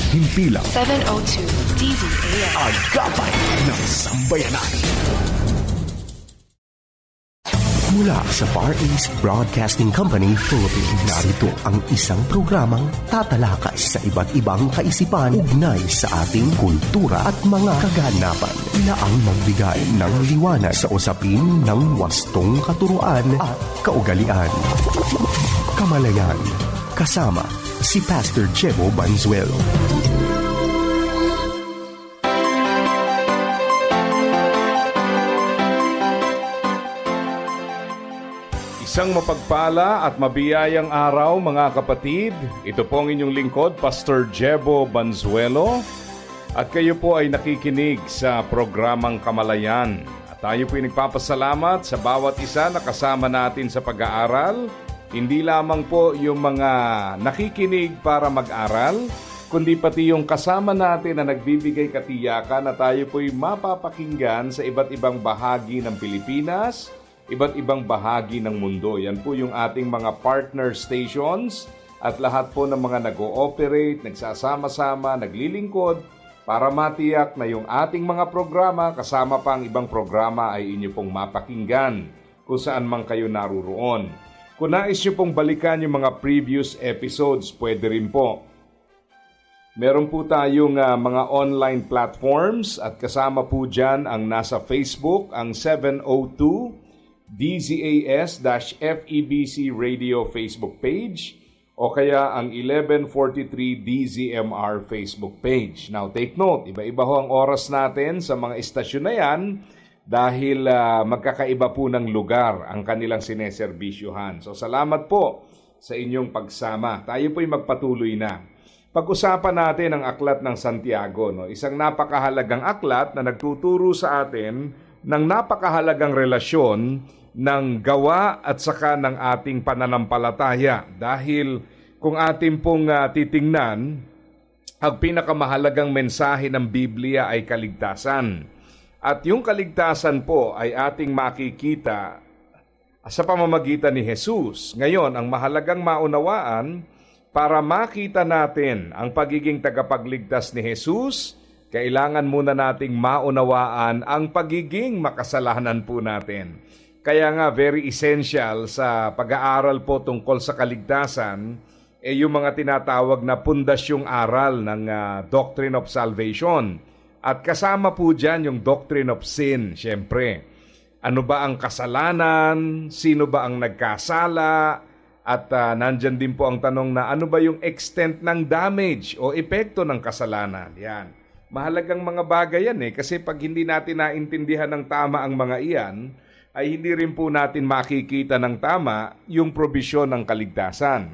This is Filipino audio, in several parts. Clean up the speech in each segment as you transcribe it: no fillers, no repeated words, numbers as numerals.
Himpilang 702 DZAM. Agapay ng Sambayanan. Mula sa Far East Broadcasting Company, Philippines, narito ang isang programang tatalakay sa iba't ibang kaisipan ugnay sa ating kultura at mga kaganapan na ang magbigay ng liwanag sa usapin ng wastong katuruan at kaugalian. Kamalayan, kasama si Pastor Jebo Banzuelo. Isang mapagpala at mabiyayang araw mga kapatid. Ito po ang inyong lingkod, Pastor Jebo Banzuelo. At kayo po ay nakikinig sa programang Kamalayan. At tayo po ay nagpapasalamat sa bawat isa na kasama natin sa pag-aaral. Hindi lamang po yung mga nakikinig para mag-aral, kundi pati yung kasama natin na nagbibigay katiyakan na tayo po ay mapapakinggan sa iba't ibang bahagi ng Pilipinas, iba't ibang bahagi ng mundo. Yan po yung ating mga partner stations at lahat po ng mga nag-ooperate, nagsasama-sama, naglilingkod para matiyak na yung ating mga programa kasama pa ang ibang programa ay inyo pong mapakinggan kung saan man kayo naruroon. Kung nais nyo pong balikan yung mga previous episodes, pwede rin po. Meron po tayong mga online platforms at kasama po dyan ang nasa Facebook, ang 702 DZAS-FEBC Radio Facebook page o kaya ang 1143 DZMR Facebook page. Now take note, iba-iba ho ang oras natin sa mga istasyon na yan dahil magkakaiba po ng lugar ang kanilang sineserbisyuhan. So salamat po sa inyong pagsama. Tayo po'y magpatuloy na. Pag-usapan natin ang Aklat ng Santiago, no? Isang napakahalagang aklat na nagtuturo sa atin ng napakahalagang relasyon ng gawa at saka ng ating pananampalataya. Dahil kung ating pong titingnan, ang pinakamahalagang mensahe ng Biblia ay kaligtasan. At yung kaligtasan po ay ating makikita sa pamamagitan ni Jesus. Ngayon, ang mahalagang maunawaan, para makita natin ang pagiging tagapagligtas ni Jesus, kailangan muna nating maunawaan ang pagiging makasalanan po natin. Kaya nga very essential sa pag-aaral po tungkol sa kaligtasan yung mga tinatawag na pundasyong aral ng Doctrine of Salvation. At kasama po dyan yung Doctrine of Sin, syempre. Ano ba ang kasalanan? Sino ba ang nagkasala? At nandyan din po ang tanong na ano ba yung extent ng damage o epekto ng kasalanan? Yan. Mahalagang mga bagay yan kasi pag hindi natin naintindihan ng tama ang mga iyan, ay hindi rin po natin makikita ng tama yung probisyon ng kaligtasan.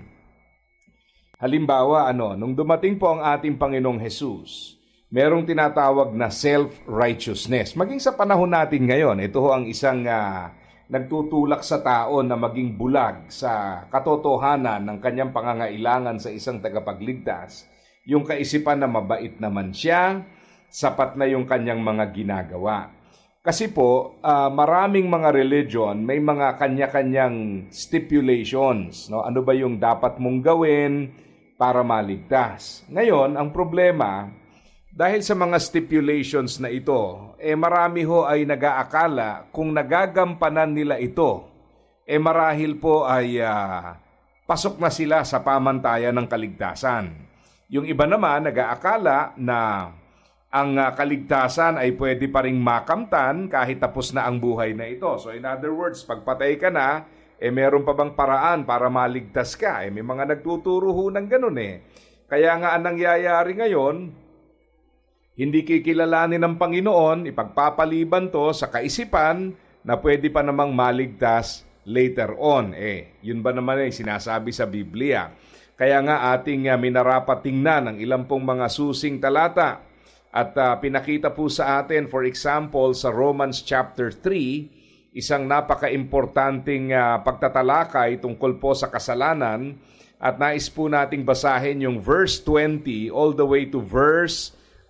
Halimbawa, nung dumating po ang ating Panginoong Jesus, merong tinatawag na self-righteousness. Maging sa panahon natin ngayon, ito ho ang isang nagtutulak sa tao na maging bulag sa katotohanan ng kanyang pangangailangan sa isang tagapagligtas. Yung kaisipan na mabait naman siya, sapat na yung kanyang mga ginagawa. Kasi po, maraming mga religion, may mga kanya-kanyang stipulations. No? Ano ba yung dapat mong gawin para maligtas? Ngayon, ang problema, dahil sa mga stipulations na ito, marami ho ay nag-aakala kung nagagampanan nila ito, marahil po ay pasok na sila sa pamantayan ng kaligtasan. Yung iba naman nag-aakala na ang kaligtasan ay pwede pa ring makamtan kahit tapos na ang buhay na ito. So in other words, pagpatay ka na, meron pa bang paraan para maligtas ka? May mga nagtuturo ho ng ganun Kaya nga ang nangyayari ngayon, hindi kikilalanin ng Panginoon, ipagpapaliban to sa kaisipan na pwede pa namang maligtas later on. Yun ba naman sinasabi sa Biblia? Kaya nga ating minarapat tingnan ang ilang pong mga susing talata. At pinakita po sa atin, for example, sa Romans chapter 3, isang napaka-importanting pagtatalakay tungkol po sa kasalanan. At nais po nating basahin yung verse 20 all the way to verse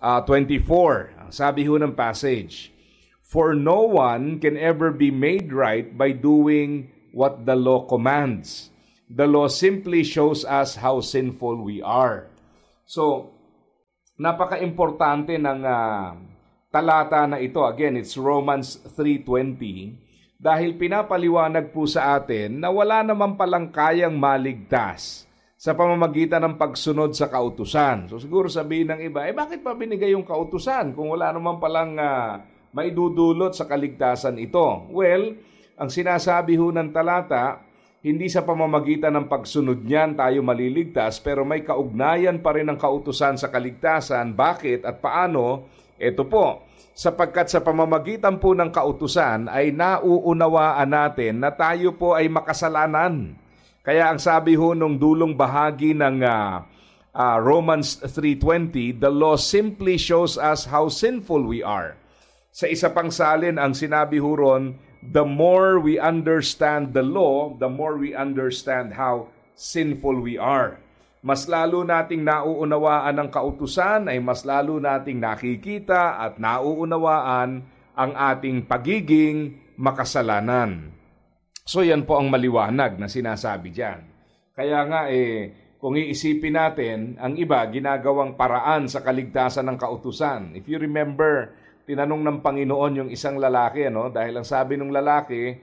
24. Sabi ho ng passage, "For no one can ever be made right by doing what the law commands. The law simply shows us how sinful we are." So, napaka-importante ng talata na ito. Again, it's Romans 3:20. Dahil pinapaliwanag po sa atin na wala naman palang kayang maligtas sa pamamagitan ng pagsunod sa kautusan. So siguro sabihin ng iba, bakit pa binigay yung kautusan kung wala naman palang maidudulot sa kaligtasan ito? Well, ang sinasabi ho ng talata, hindi sa pamamagitan ng pagsunod niyan tayo maliligtas, pero may kaugnayan pa rin ang kautusan sa kaligtasan. Bakit at paano? Ito po, sapagkat sa pamamagitan po ng kautusan ay nauunawaan natin na tayo po ay makasalanan. Kaya ang sabi ho nung dulong bahagi ng Romans 3:20, the law simply shows us how sinful we are. Sa isa pang salin, ang sinabi ho ron, the more we understand the law, the more we understand how sinful we are. Mas lalo nating nauunawaan ang kautusan, ay mas lalo nating nakikita at nauunawaan ang ating pagiging makasalanan. So yan po ang maliwanag na sinasabi diyan. Kaya nga kung iisipin natin, ang iba ginagawang paraan sa kaligtasan ng kautusan. If you remember, tinanong ng Panginoon yung isang lalaki, dahil ang sabi ng lalaki,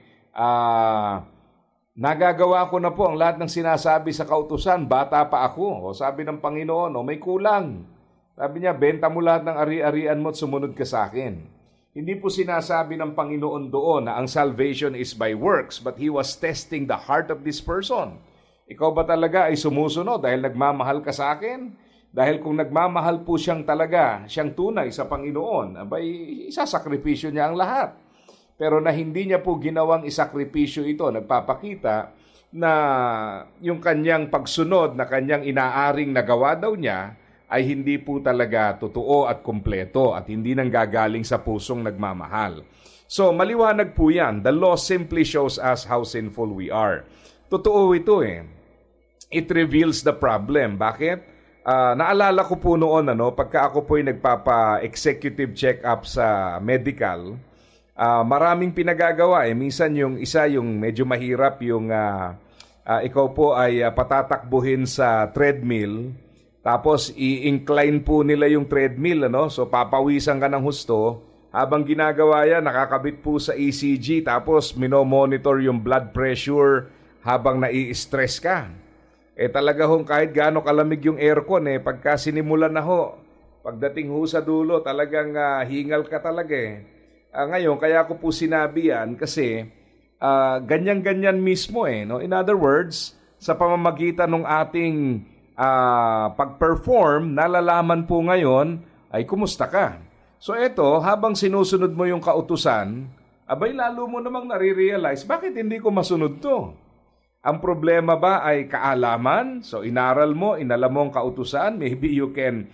nagagawa ko na po ang lahat ng sinasabi sa kautusan, bata pa ako. O sabi ng Panginoon, may kulang. Sabi niya, benta mo lahat ng ari-arian mo at sumunod ka sa akin. Hindi po sinasabi ng Panginoon doon na ang salvation is by works, but He was testing the heart of this person. Ikaw ba talaga ay sumusunod dahil nagmamahal ka sa akin? Dahil kung nagmamahal po siyang talaga, siyang tunay sa Panginoon, isasakripisyo niya ang lahat. Pero na hindi niya po ginawang isakripisyo ito, nagpapakita na yung kanyang pagsunod na kanyang inaaring nagawa daw niya ay hindi po talaga totoo at kumpleto at hindi nanggagaling sa pusong nagmamahal. So maliwanag po yan. The law simply shows us how sinful we are. Totoo ito It reveals the problem. Bakit? Naalala ko po noon, pagka ako po ay nagpapa-executive check-up sa medical, maraming pinagagawa. Minsan yung isa, yung medyo mahirap, yung ikaw po ay patatakbuhin sa treadmill, tapos i-incline po nila yung treadmill, so papawisan ka ng husto. Habang ginagawa yan, nakakabit po sa ECG, tapos minomonitor yung blood pressure habang nai-stress ka. Talaga hong kahit gaano kalamig yung aircon, pagka sinimulan na ho, pagdating ho sa dulo, talagang hingal ka talaga Ngayon, kaya ko po sinabi yan kasi ganyan-ganyan mismo In other words, sa pamamagitan ng ating pag-perform, nalalaman po ngayon ay kumusta ka. So ito, habang sinusunod mo yung kautusan, lalo mo namang nare-realize, bakit hindi ko masunod to? Ang problema ba ay kaalaman? So inaral mo, inalam mo ang kautusan, maybe you can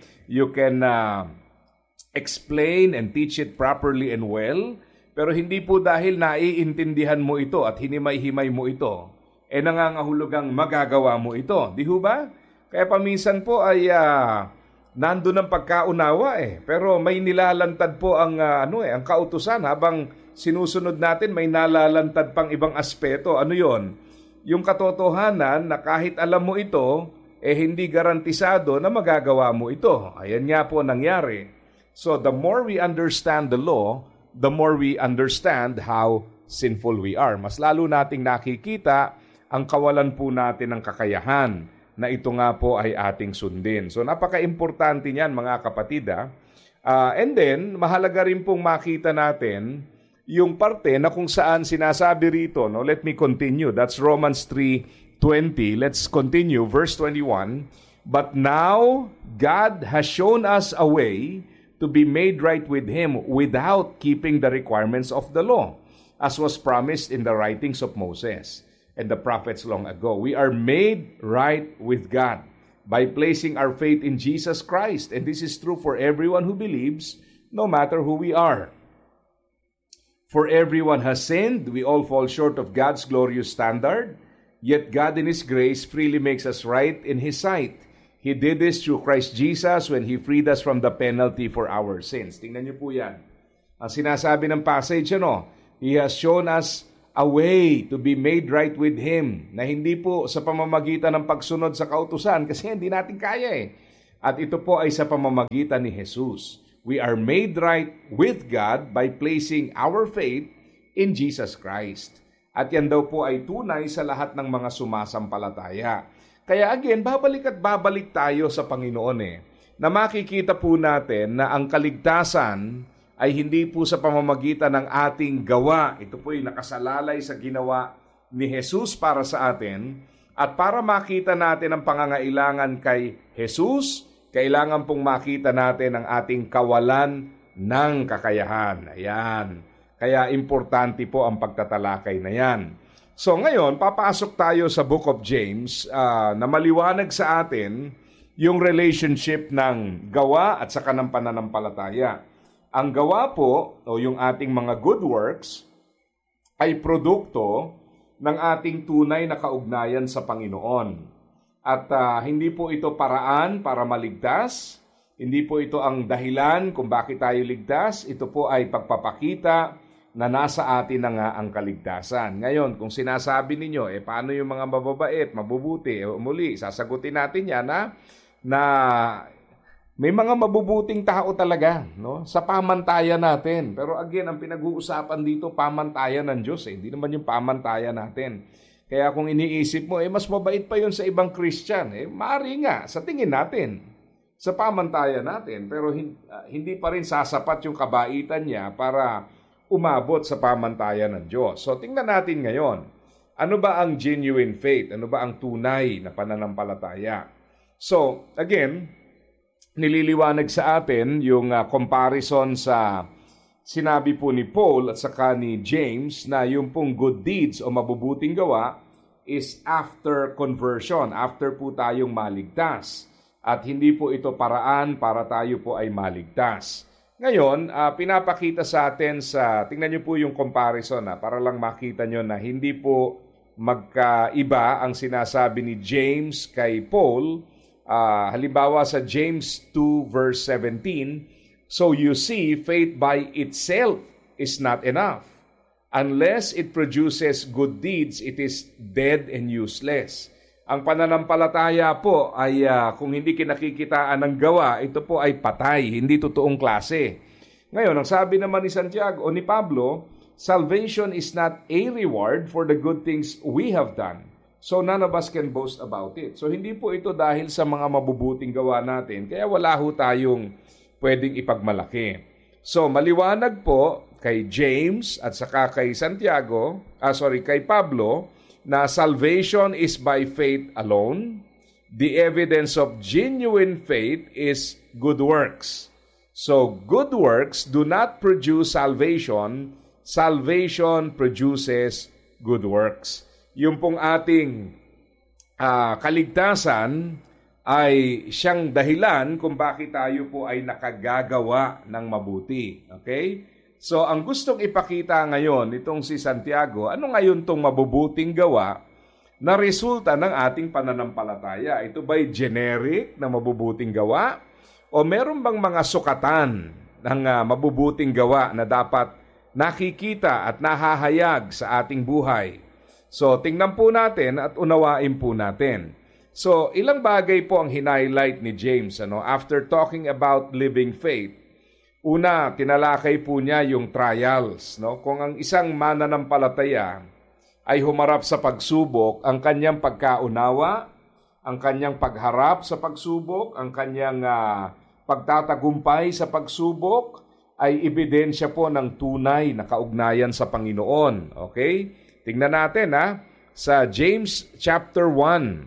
explain and teach it properly and well, pero hindi po dahil naiintindihan mo ito at hinimay-himay mo ito, nangangahulugang magagawa mo ito. Di ho ba? Kaya paminsan po ay nandun ang pagkaunawa pero may nilalantad po ang ang kautusan habang sinusunod natin, may nalalantad pang ibang aspeto. Ano 'yon? Yung katotohanan na kahit alam mo ito, hindi garantisado na magagawa mo ito. Ayan nga po nangyari. So the more we understand the law, the more we understand how sinful we are. Mas lalo nating nakikita ang kawalan po natin ng kakayahan na ito nga po ay ating sundin. So napaka-importante niyan mga kapatid. And then, mahalaga rin pong makita natin yung parte na kung saan sinasabi rito. Let me continue. That's Romans 3:20. Let's continue. Verse 21. But now, God has shown us a way to be made right with Him without keeping the requirements of the law, as was promised in the writings of Moses and the prophets long ago. We are made right with God by placing our faith in Jesus Christ. And this is true for everyone who believes, no matter who we are. For everyone has sinned, we all fall short of God's glorious standard, yet God in His grace freely makes us right in His sight. He did this through Christ Jesus when He freed us from the penalty for our sins. Tingnan niyo po yan. Ang sinasabi ng passage, He has shown us a way to be made right with Him, na hindi po sa pamamagitan ng pagsunod sa kautusan, kasi hindi natin kaya At ito po ay sa pamamagitan ni Jesus. We are made right with God by placing our faith in Jesus Christ. At yan daw po ay tunay sa lahat ng mga sumasampalataya. Kaya again, babalik at babalik tayo sa Panginoon na makikita po natin na ang kaligtasan ay hindi po sa pamamagitan ng ating gawa. Ito po ay nakasalalay sa ginawa ni Jesus para sa atin. At para makita natin ang pangangailangan kay Jesus, kailangan pong makita natin ang ating kawalan ng kakayahan. Ayan. Kaya importante po ang pagtatalakay na yan. So ngayon, papasok tayo sa Book of James na maliwanag sa atin yung relationship ng gawa at saka ng pananampalataya. Ang gawa po, o yung ating mga good works, ay produkto ng ating tunay na kaugnayan sa Panginoon. At hindi po ito paraan para maligtas, hindi po ito ang dahilan kung bakit tayo ligtas, ito po ay pagpapakita na nasa atin na nga ang kaligtasan. Ngayon, kung sinasabi ninyo, paano yung mga mababait, mabubuti, muli, sasagutin natin yan na may mga mabubuting tao talaga, no? Sa pamantayan natin. Pero again, ang pinag-uusapan dito, pamantayan ng Diyos. Hindi naman yung pamantayan natin. Kaya kung iniisip mo, mas mabait pa yun sa ibang Christian. Maaari nga, sa tingin natin, sa pamantayan natin. Pero hindi pa rin sasapat yung kabaitan niya para umabot sa pamantayan ng Diyos. So tingnan natin ngayon, ano ba ang genuine faith? Ano ba ang tunay na pananampalataya? So again, nililiwanag sa atin yung comparison sa sinabi po ni Paul at saka ni James na yung pong good deeds o mabubuting gawa is after conversion, after po tayong maligtas. At hindi po ito paraan para tayo po ay maligtas. Ngayon, pinapakita sa atin tingnan niyo po yung comparison para lang makita niyo na hindi po magkaiba ang sinasabi ni James kay Paul. Halimbawa sa James 2 verse 17, so you see, faith by itself is not enough. Unless it produces good deeds, it is dead and useless. Ang pananampalataya po ay kung hindi kinakikitaan ng gawa, ito po ay patay, hindi totoong klase. Ngayon, ang sabi naman ni Santiago o ni Pablo, salvation is not a reward for the good things we have done. So none of us can boast about it. So hindi po ito dahil sa mga mabubuting gawa natin, kaya wala ho tayong pwedeng ipagmalaki. So maliwanag po kay James at saka kay kay Pablo, na salvation is by faith alone. The evidence of genuine faith is good works. So good works do not produce salvation. Salvation produces good works. Yung pong ating kaligtasan ay siyang dahilan kung bakit tayo po ay nakagagawa ng mabuti. Okay? So, ang gustong ipakita ngayon itong si Santiago, ano ngayon itong mabubuting gawa na resulta ng ating pananampalataya? Ito ba'y generic na mabubuting gawa? O meron bang mga sukatan ng mabubuting gawa na dapat nakikita at nahahayag sa ating buhay? So, tingnan po natin at unawain po natin. So, ilang bagay po ang hinighlight ni James after talking about living faith. Una, tinalakay po niya yung trials. Kung ang isang mananampalataya ay humarap sa pagsubok, ang kanyang pagkaunawa, ang kanyang pagharap sa pagsubok, ang kanyang pagtatagumpay sa pagsubok, ay ebidensya po ng tunay na kaugnayan sa Panginoon. Okay? Tingnan natin sa James chapter 1.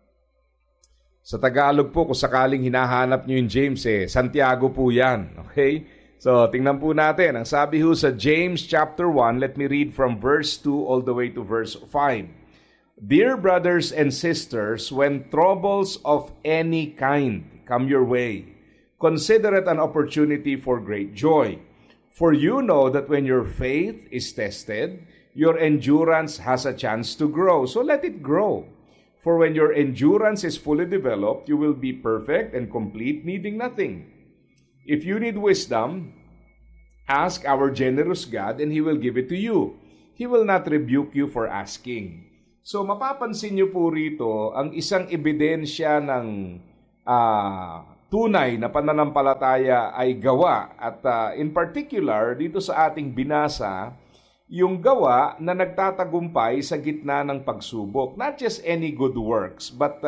Sa Tagalog po, kung sakaling hinahanap nyo yung James, Santiago po yan. Okay? So, tingnan po natin. Ang sabi ho sa James chapter 1, let me read from verse 2 all the way to verse 5. Dear brothers and sisters, when troubles of any kind come your way, consider it an opportunity for great joy. For you know that when your faith is tested, your endurance has a chance to grow. So let it grow. For when your endurance is fully developed, you will be perfect and complete, needing nothing. If you need wisdom, ask our generous God, and He will give it to you. He will not rebuke you for asking. So mapapansin niyo po rito ang isang ebidensya ng tunay na pananampalataya ay gawa. At in particular, dito sa ating binasa, yung gawa na nagtatagumpay sa gitna ng pagsubok. Not just any good works, but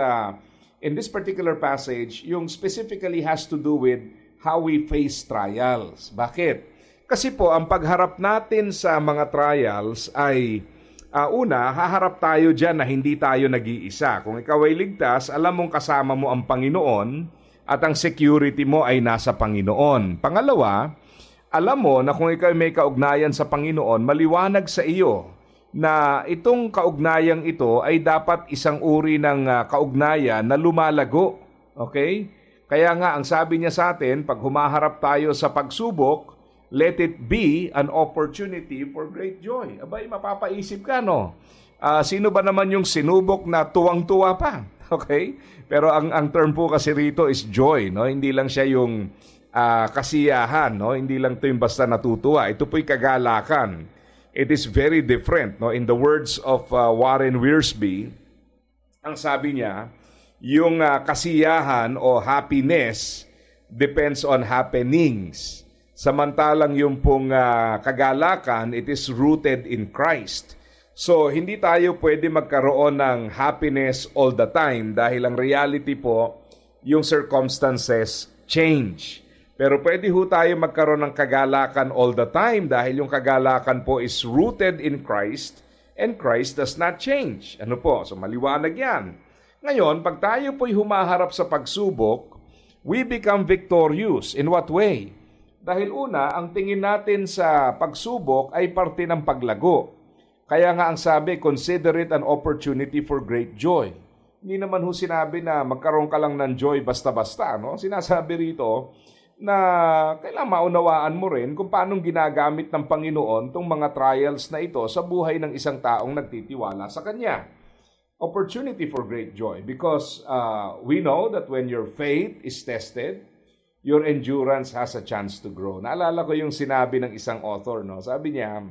in this particular passage, yung specifically has to do with how we face trials. Bakit? Kasi po, ang pagharap natin sa mga trials ay, una, haharap tayo dyan na hindi tayo nag-iisa. Kung ikaw ay ligtas, alam mong kasama mo ang Panginoon at ang security mo ay nasa Panginoon. Pangalawa, alam mo na kung ikaw may kaugnayan sa Panginoon, maliwanag sa iyo na itong kaugnayang ito ay dapat isang uri ng kaugnayan na lumalago. Okay? Kaya nga, ang sabi niya sa atin, pag humaharap tayo sa pagsubok, let it be an opportunity for great joy. Abay, mapapaisip ka, no? Sino ba naman yung sinubok na tuwang-tuwa pa? Okay? Pero ang term po kasi rito is joy, no? Hindi lang siya yung kasiyahan, no? Hindi lang ito yung basta natutuwa. Ito po'y kagalakan. It is very different, no? In the words of Warren Wiersbe, ang sabi niya, yung kasiyahan o happiness depends on happenings. Samantalang yung pong kagalakan, it is rooted in Christ. So, hindi tayo pwede magkaroon ng happiness all the time dahil ang reality po, yung circumstances change. Pero pwede ho tayo magkaroon ng kagalakan all the time dahil yung kagalakan po is rooted in Christ and Christ does not change. Ano po? So, maliwanag yan. Ngayon, pag tayo po'y humaharap sa pagsubok, we become victorious. In what way? Dahil una, ang tingin natin sa pagsubok ay parte ng paglago. Kaya nga ang sabi, consider it an opportunity for great joy. Hindi naman ho sinabi na magkaroon ka lang ng joy basta-basta. No? Sinasabi rito na kailangan maunawaan mo rin kung paano ginagamit ng Panginoon itong mga trials na ito sa buhay ng isang taong nagtitiwala sa Kanya. Opportunity for great joy because we know that when your faith is tested, your endurance has a chance to grow. Naalala ko yung sinabi ng isang author, no? Sabi niya,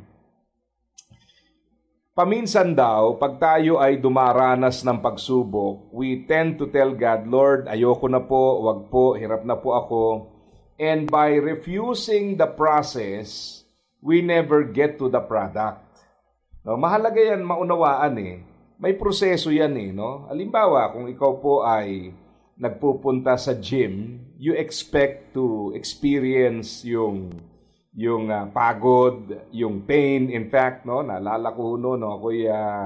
paminsan daw, pag tayo ay dumaranas ng pagsubok, we tend to tell God, Lord, ayoko na po, wag po, hirap na po ako. And by refusing the process, we never get to the product. No? Mahalaga yan maunawaan eh. May proseso yan eh, no? Halimbawa, kung ikaw po ay nagpupunta sa gym, you expect to experience yung pagod, yung pain. In fact, no, naalala ko no, ako'y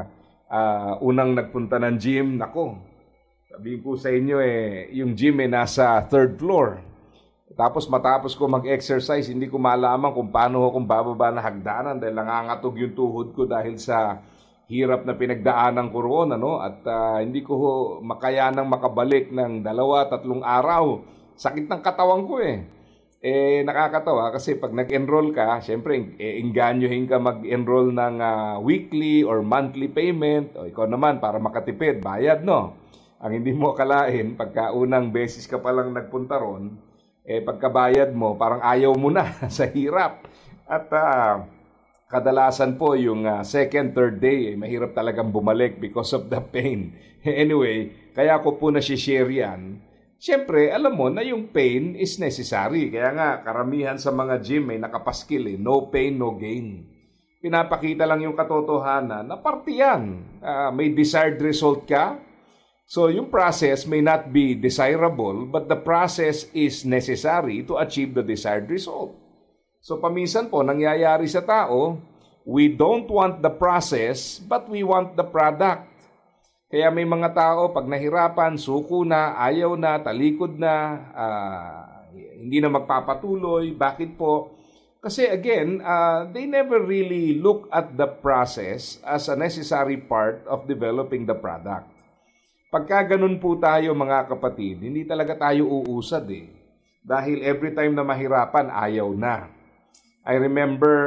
unang nagpunta ng gym, nako. Sabihin ko sa inyo yung gym nasa 3rd floor. Tapos matapos ko mag-exercise, hindi ko malaman kung paano akong bababa na hagdanan dahil nangangatog yung tuhod ko dahil sa hirap na pinagdaanan ko roon, ano? At hindi ko makayanang makabalik ng 2-3 araw. Sakit ng katawan ko nakakatawa kasi pag nag-enroll ka, syempre, engganyohin ka mag-enroll ng weekly or monthly payment. O ikaw naman, para makatipid, bayad, no? Ang hindi mo akalain, pagka unang beses ka palang nagpunta ron, pagkabayad mo, parang ayaw mo na sa hirap. At kadalasan po yung second, third day, mahirap talagang bumalik because of the pain. Anyway, kaya ko po na-share yan. Siyempre, alam mo na yung pain is necessary. Kaya nga, karamihan sa mga gym may nakapaskil no pain, no gain. Pinapakita lang yung katotohanan na parte yan. May desired result ka. So, yung process may not be desirable, but the process is necessary to achieve the desired result. So, paminsan po, nangyayari sa tao, we don't want the process, but we want the product. Kaya may mga tao, pag nahirapan, suko na, ayaw na, talikod na, hindi na magpapatuloy. Bakit po? Kasi again, they never really look at the process as a necessary part of developing the product. Pagka ganun po tayo mga kapatid, hindi talaga tayo uusad Dahil every time na mahirapan, ayaw na. I remember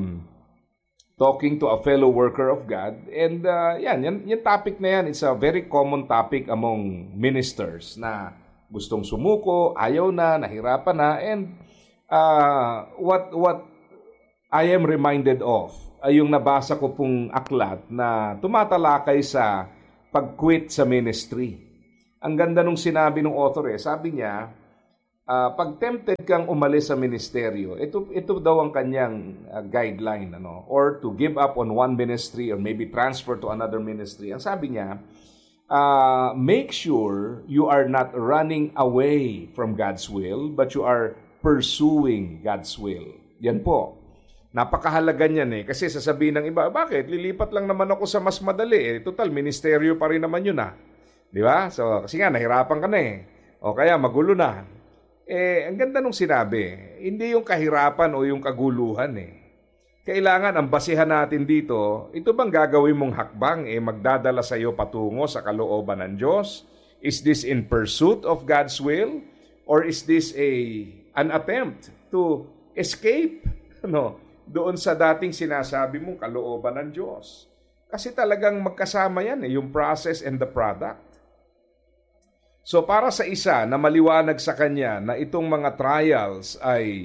talking to a fellow worker of God and yan topic na yan, it's a very common topic among ministers na gustong sumuko, ayaw na, nahirapan na, and what I am reminded of ay yung nabasa ko pong aklat na tumatalakay sa pag-quit sa ministry. Ang ganda nung sinabi ng author sabi niya, pag tempted kang umalis sa ministeryo, ito daw ang kanyang guideline, or to give up on one ministry or maybe transfer to another ministry. Ang sabi niya, make sure you are not running away from God's will, but you are pursuing God's will. Yan po. Napakahalaga niyan kasi sasabihin ng iba, bakit? Lilipat lang naman ako sa mas madali. Total, ministeryo pa rin naman yun . Di ba? So, kasi nga, nahirapan ka na . O kaya, magulo na. Ang ganda nung sinabi, hindi yung kahirapan o yung kaguluhan . Kailangan, ang basihan natin dito, ito bang gagawin mong hakbang magdadala sa iyo patungo sa kalooban ng Diyos? Is this in pursuit of God's will? Or is this an attempt to escape doon sa dating sinasabi mong kalooban ng Diyos? Kasi talagang magkasama yan yung process and the product. So para sa isa na maliwanag sa kanya na itong mga trials ay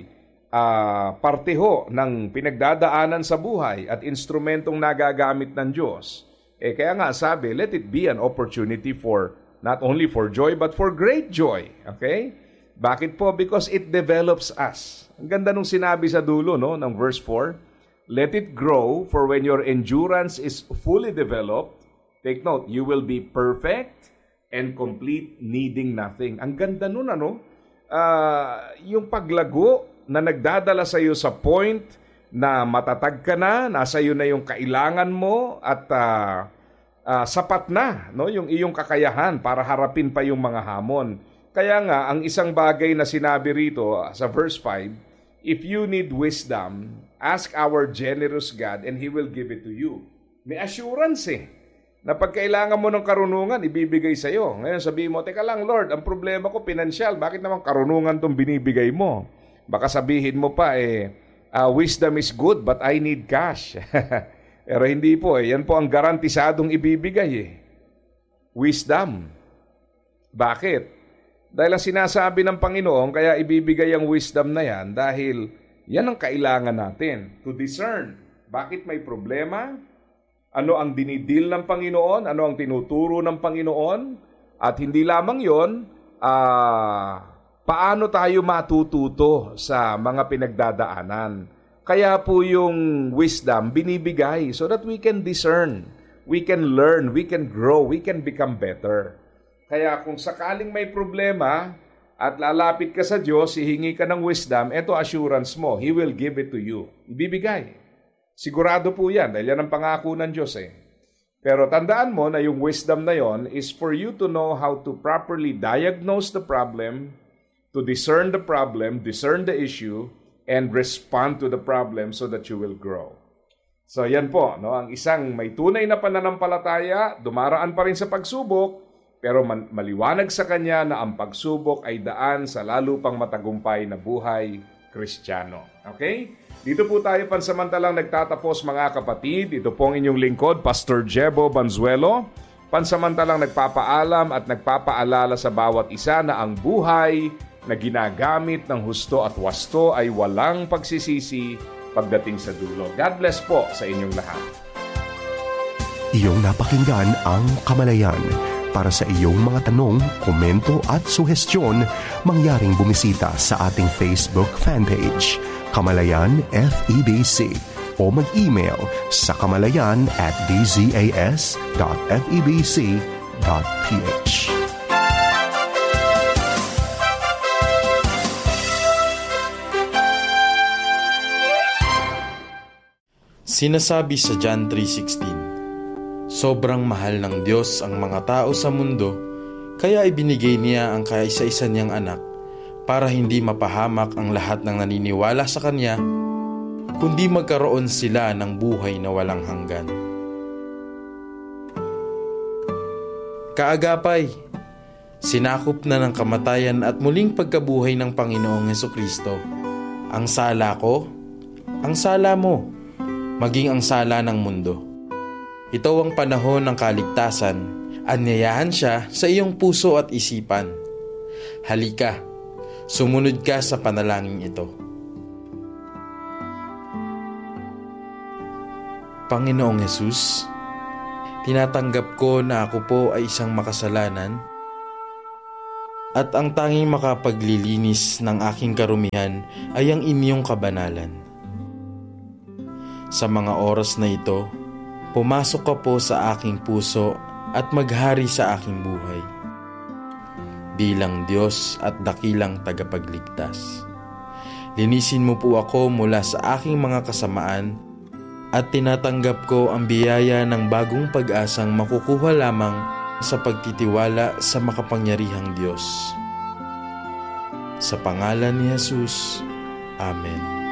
parteho ng pinagdadaanan sa buhay at instrumentong nagagamit ng Diyos, kaya nga sabi, let it be an opportunity for not only for joy but for great joy. Okay? Bakit po? Because it develops us. Ang ganda nung sinabi sa dulo ng verse 4, let it grow, for when your endurance is fully developed, take note, you will be perfect and complete, needing nothing. Ang ganda nun, yung paglago na nagdadala sa iyo sa point na matatag ka na, nasa iyo na yung kailangan mo at sapat na yung iyong kakayahan para harapin pa yung mga hamon. Kaya nga, ang isang bagay na sinabi rito sa verse 5, if you need wisdom, ask our generous God and He will give it to you. May assurance na pag kailangan mo ng karunungan, ibibigay sa iyo. Ngayon sabihin mo, teka lang Lord, ang problema ko pinansyal, bakit naman karunungan tong binibigay mo? Baka sabihin mo pa, wisdom is good but I need cash. Pero hindi po, yan po ang garantisadong ibibigay Wisdom. Bakit? Dahil ang sinasabi ng Panginoon, kaya ibibigay ang wisdom na yan dahil yan ang kailangan natin to discern. Bakit may problema? Ano ang dinidil ng Panginoon? Ano ang tinuturo ng Panginoon? At hindi lamang yon, paano tayo matututo sa mga pinagdadaanan? Kaya po yung wisdom binibigay so that we can discern, we can learn, we can grow, we can become better. Kaya kung sakaling may problema at lalapit ka sa Diyos, hihingi ka ng wisdom, eto assurance mo, He will give it to you. Ibibigay. Sigurado po yan, dahil yan ang pangako ng Diyos Pero tandaan mo na yung wisdom na yon is for you to know how to properly diagnose the problem, to discern the problem, discern the issue, and respond to the problem so that you will grow. So yan po, ang isang may tunay na pananampalataya, dumaraan pa rin sa pagsubok, pero maliwanag sa kanya na ang pagsubok ay daan sa lalo pang matagumpay na buhay Kristiyano. Okay? Dito po tayo pansamantalang nagtatapos mga kapatid. Ito pong inyong lingkod, Pastor Jebo Banzuelo. Pansamantalang nagpapaalam at nagpapaalala sa bawat isa na ang buhay na ginagamit ng husto at wasto ay walang pagsisisi pagdating sa dulo. God bless po sa inyong lahat. Iyong napakinggan ang Kamalayan. Para sa iyong mga tanong, komento at suhestyon, mangyaring bumisita sa ating Facebook fanpage, Kamalayan FEBC, o mag-email sa kamalayan@dzas.febc.ph. Sinasabi sa John 3:16, sobrang mahal ng Diyos ang mga tao sa mundo, kaya ibinigay niya ang kaisa-isa niyang anak para hindi mapahamak ang lahat ng naniniwala sa Kanya, kundi magkaroon sila ng buhay na walang hanggan. Kaagapay, sinakop na ng kamatayan at muling pagkabuhay ng Panginoong Hesukristo. Ang sala ko, ang sala mo, maging ang sala ng mundo. Ito ang panahon ng kaligtasan. Anyayahan siya sa iyong puso at isipan. Halika, sumunod ka sa panalangin ito. Panginoong Hesus, tinatanggap ko na ako po ay isang makasalanan at ang tanging makapaglilinis ng aking karumihan ay ang inyong kabanalan. Sa mga oras na ito, pumasok ka po sa aking puso at maghari sa aking buhay. Bilang Diyos at dakilang tagapagligtas. Linisin mo po ako mula sa aking mga kasamaan at tinatanggap ko ang biyaya ng bagong pag-asang makukuha lamang sa pagtitiwala sa makapangyarihang Diyos. Sa pangalan ni Jesus, Amen.